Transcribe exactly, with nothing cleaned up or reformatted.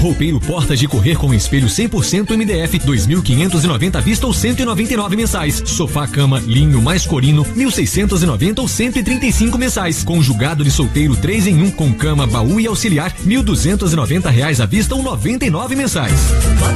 Roupeiro portas de correr com espelho cem por cento M D F, dois mil quinhentos e noventa à vista ou cento e noventa e nove mensais. Sofá cama linho mais corino, mil seiscentos e noventa ou cento e trinta e cinco mensais. Conjugado de solteiro três em um com cama, baú e auxiliar, mil duzentos e noventa reais à vista ou noventa e nove mensais.